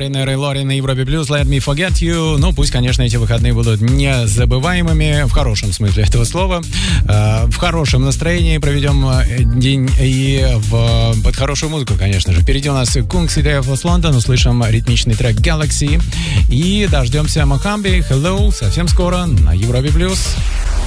Маринер и Лори на Европе Плюс, Let Me Forget You. Ну, пусть, конечно, эти выходные будут незабываемыми, в хорошем смысле этого слова. В хорошем настроении проведем день и под хорошую музыку, конечно же. Впереди у нас Kungs Idea of London, услышим ритмичный трек Galaxy и дождемся Мохамби, Hello, совсем скоро на Европе Плюс.